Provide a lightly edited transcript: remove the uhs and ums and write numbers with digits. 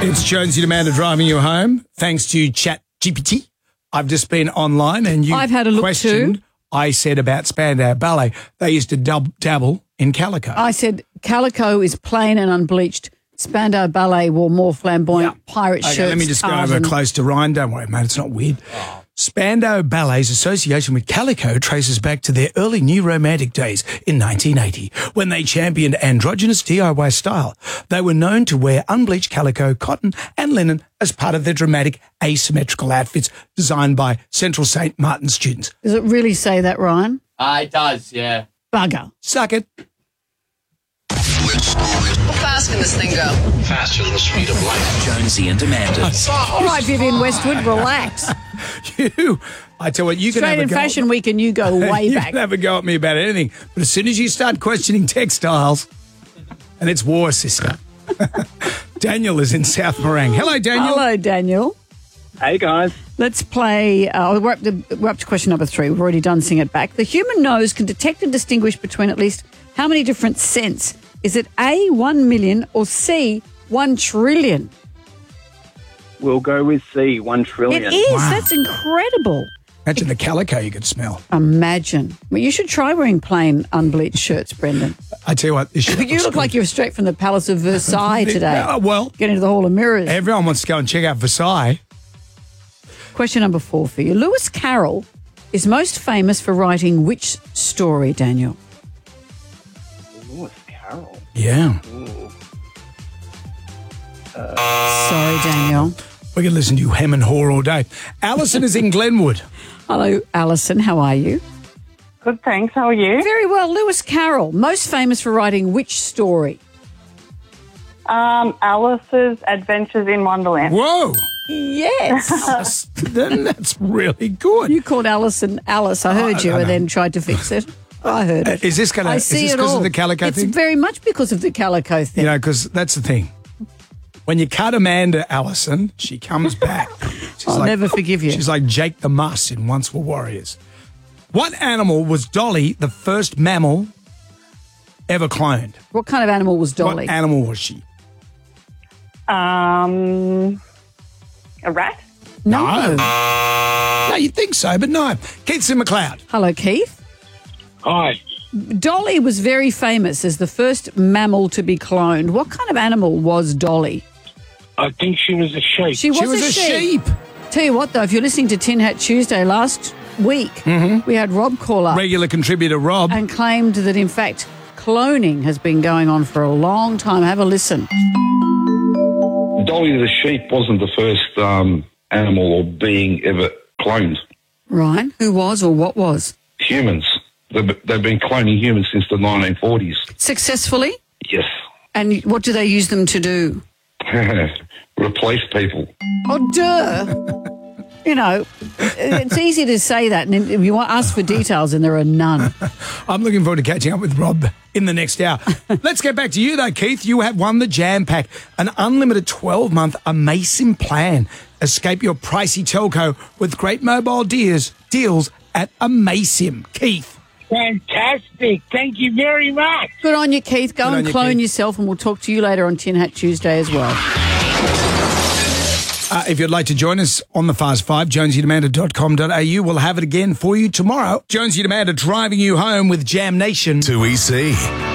It's Jonesy and Amanda driving you home. Thanks to ChatGPT. I've just been online and you I've had a look questioned. too. I said about Spandau Ballet. They used to dabble in calico. I said calico is plain and unbleached. Spandau Ballet wore more flamboyant pirate shirts. Let me just go over close to Ryan. Don't worry, mate. It's not weird. Spandau Ballet's association with calico traces back to their early new romantic days in 1980, when they championed androgynous DIY style. They were known to wear unbleached calico, cotton and linen as part of their dramatic asymmetrical outfits designed by Central St. Martin students. Does it really say that, Ryan? It does, yeah. Bugger. Suck it. How fast can this thing go? Faster than the speed of light. Jonesy and Amanda. All right, Vivian Westwood, relax. I tell you what, you can Straight have a in go. Fashion Week and you go way You back. can have a go at me about anything. But as soon as you start questioning textiles, and it's war, sister. Daniel is in South Morang. Hello, Daniel. Hello, Daniel. Hey, guys. Let's play. We're up to question number 3. We've already done Sing It Back. The human nose can detect and distinguish between at least how many different scents? Is it A, 1 million, or C, 1 trillion? We'll go with C, 1 trillion. It is. Wow. That's incredible. Imagine the calico you could smell. Imagine. Well, you should try wearing plain, unbleached shirts, Brendan. I tell you what, this You look like you're straight from the Palace of Versailles today. Well, Get into the Hall of Mirrors. everyone wants to go and check out Versailles. Question number 4 for you. Lewis Carroll is most famous for writing which story, Daniel? Lewis Carroll. Yeah. Sorry, Daniel. We can listen to you hem and haw all day. Alison is in Glenwood. Hello, Alison. How are you? Good, thanks. How are you? Very well. Lewis Carroll, most famous for writing which story? Alice's Adventures in Wonderland. Whoa. Yes. Then that's really good. You called Alison Alice. I heard you I know. and then tried to fix it. I heard it. Is this going to? I Is see this it because all. of the calico it's thing? very much because of the calico thing. You know, because that's the thing. When you cut Amanda Allison, she comes back. She's I'll never forgive you. She's like Jake the Muss in Once Were Warriors. What animal was Dolly, the first mammal ever cloned? What kind of animal was Dolly? What animal was she? A rat? No. No, you'd think so, but no. Keith's in McLeod. Hello, Keith. Hi. Dolly was very famous as the first mammal to be cloned. What kind of animal was Dolly? I think she was a sheep. She was a sheep. Tell you what, though, if you're listening to Tin Hat Tuesday last week, we had Rob call up Regular contributor Rob. and claimed that, in fact, cloning has been going on for a long time. Have a listen. Dolly the sheep wasn't the first animal or being ever cloned. Right. Who was or what was? Humans. They've been cloning humans since the 1940s. Successfully? Yes. And what do they use them to do? Replace people. Oh, duh. You know, it's easy to say that, and if you want to ask for details, and there are none. I'm looking forward to catching up with Rob in the next hour. Let's get back to you, though, Keith. You have won the Jam Pack, an unlimited 12-month Amasim plan. Escape your pricey telco with great mobile deals at Amasim. Keith. Fantastic. Thank you very much. Good on you, Keith. Go Good on and you, clone Keith. yourself, and we'll talk to you later on Tin Hat Tuesday as well. If you'd like to join us on the Fast Five, jonesyandamanda.com.au. We'll have it again for you tomorrow. Jonesy and Amanda driving you home with Jam Nation. 2EC.